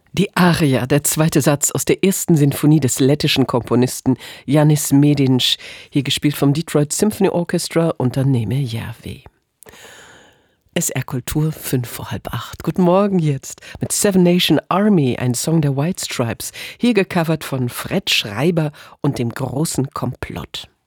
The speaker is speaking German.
Die Aria, der zweite Satz aus der ersten Sinfonie des lettischen Komponisten Janis Medinš, hier gespielt vom Detroit Symphony Orchestra unter Neme Järvi. SR Kultur 7:55. Guten Morgen jetzt mit Seven Nation Army, ein Song der White Stripes, hier gecovert von Fred Schreiber und dem großen Komplott.